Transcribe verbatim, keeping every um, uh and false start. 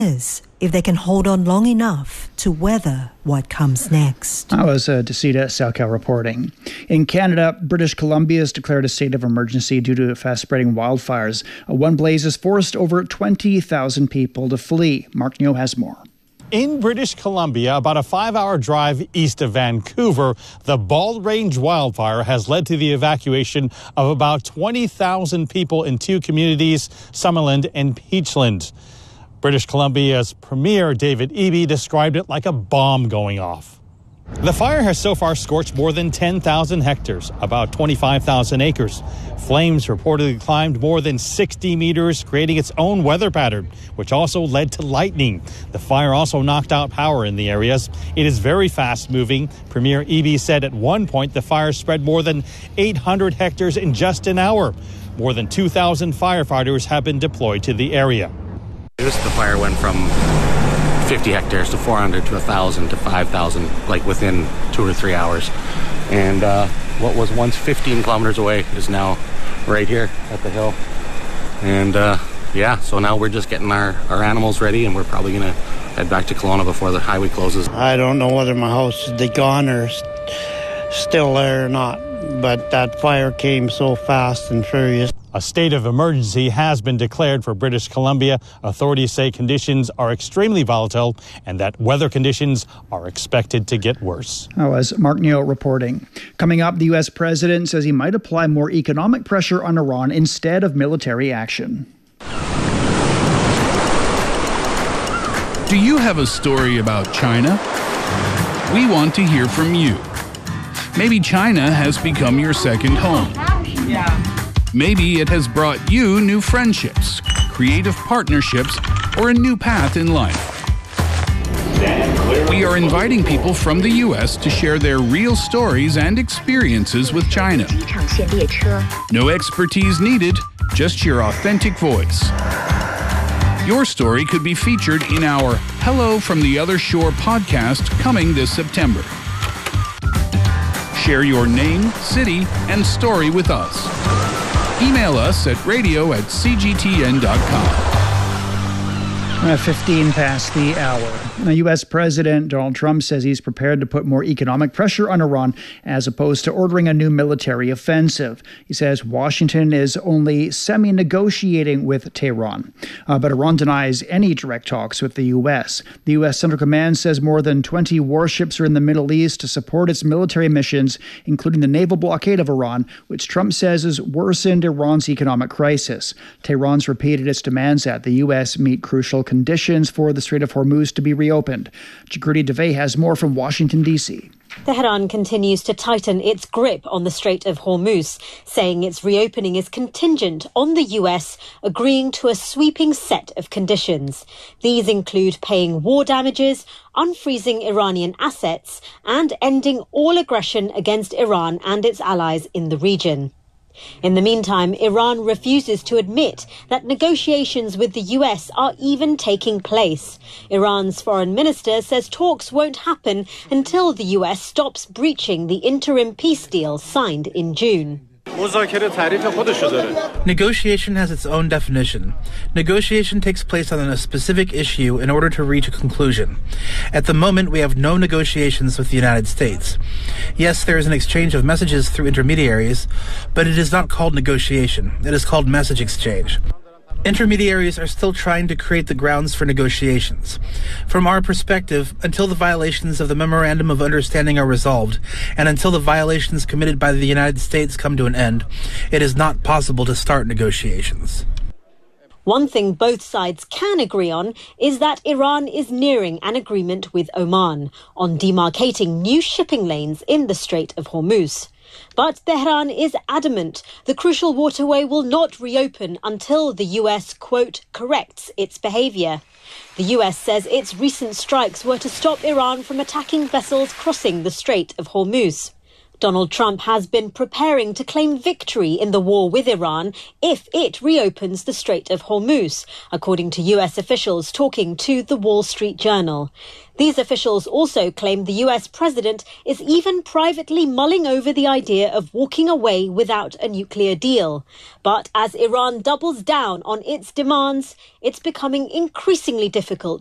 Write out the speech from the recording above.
is if they can hold on long enough to weather what comes next. That was uh, Desita Salcal reporting. In Canada, British Columbia has declared a state of emergency due to fast-spreading wildfires. Uh, one blaze has forced over twenty thousand people to flee. Mark Neo has more. In British Columbia, about a five-hour drive east of Vancouver, the Bald Range wildfire has led to the evacuation of about twenty thousand people in two communities, Summerland and Peachland. British Columbia's Premier David Eby described it like a bomb going off. The fire has so far scorched more than ten thousand hectares, about twenty-five thousand acres. Flames reportedly climbed more than sixty meters, creating its own weather pattern, which also led to lightning. The fire also knocked out power in the areas. It is very fast-moving. Premier Eby said at one point the fire spread more than eight hundred hectares in just an hour. More than two thousand firefighters have been deployed to the area. The fire went from fifty hectares to four hundred to one thousand to five thousand, like within two or three hours. And uh, what was once fifteen kilometers away is now right here at the hill. And uh, yeah, so now we're just getting our, our animals ready, and we're probably going to head back to Kelowna before the highway closes. I don't know whether my house is gone or st- still there or not, but that fire came so fast and furious. A state of emergency has been declared for British Columbia. Authorities say conditions are extremely volatile and that weather conditions are expected to get worse. That was Mark Neo reporting. Coming up, the U S president says he might apply more economic pressure on Iran instead of military action. Do you have a story about China? We want to hear from you. Maybe China has become your second home. Yeah. Maybe it has brought you new friendships, creative partnerships, or a new path in life. We are inviting people from the U S to share their real stories and experiences with China. No expertise needed, just your authentic voice. Your story could be featured in our Hello from the Other Shore podcast coming this September. Share your name, city, and story with us. Email us at radio at c g t n dot com. Uh, fifteen past the hour. The U S President Donald Trump says he's prepared to put more economic pressure on Iran as opposed to ordering a new military offensive. He says Washington is only semi-negotiating with Tehran. Uh, but Iran denies any direct talks with the U S. The U S Central Command says more than twenty warships are in the Middle East to support its military missions, including the naval blockade of Iran, which Trump says has worsened Iran's economic crisis. Tehran's repeated its demands that the U S meet crucial conditions for the Strait of Hormuz to be reopened. Jagriti Dave has more from Washington, D C. Tehran continues to tighten its grip on the Strait of Hormuz, saying its reopening is contingent on the U S agreeing to a sweeping set of conditions. These include paying war damages, unfreezing Iranian assets, and ending all aggression against Iran and its allies in the region. In the meantime, Iran refuses to admit that negotiations with the U S are even taking place. Iran's foreign minister says talks won't happen until the U S stops breaching the interim peace deal signed in June. Negotiation has its own definition. Negotiation takes place on a specific issue in order to reach a conclusion. At the moment, we have no negotiations with the United States. Yes, there is an exchange of messages through intermediaries, but it is not called negotiation. It is called message exchange. Intermediaries are still trying to create the grounds for negotiations. From our perspective, until the violations of the Memorandum of Understanding are resolved, and until the violations committed by the United States come to an end, it is not possible to start negotiations. One thing both sides can agree on is that Iran is nearing an agreement with Oman on demarcating new shipping lanes in the Strait of Hormuz. But Tehran is adamant the crucial waterway will not reopen until the U S, quote, corrects its behaviour. The U S says its recent strikes were to stop Iran from attacking vessels crossing the Strait of Hormuz. Donald Trump has been preparing to claim victory in the war with Iran if it reopens the Strait of Hormuz, according to U S officials talking to the Wall Street Journal. These officials also claim the U S president is even privately mulling over the idea of walking away without a nuclear deal. But as Iran doubles down on its demands, it's becoming increasingly difficult